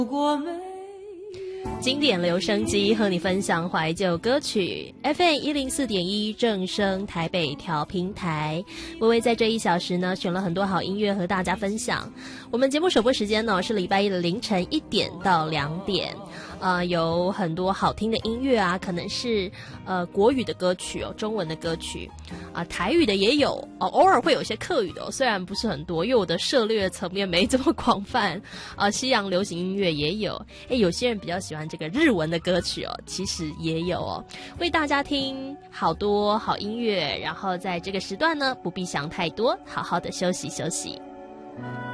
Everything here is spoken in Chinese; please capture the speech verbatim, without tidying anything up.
经典留声机和你分享怀旧歌曲 F M 一零四点一正声台北调频台。微微在这一小时呢选了很多好音乐和大家分享。我们节目首播时间呢是礼拜一的凌晨一点到两点。呃，有很多好听的音乐啊，可能是呃国语的歌曲哦，中文的歌曲啊、呃，台语的也有哦，偶尔会有一些客语的、哦，虽然不是很多，因为我的涉猎层面没这么广泛啊、呃。西洋流行音乐也有，哎，有些人比较喜欢这个日文的歌曲哦，其实也有哦，为大家听好多好音乐，然后在这个时段呢，不必想太多，好好的休息休息。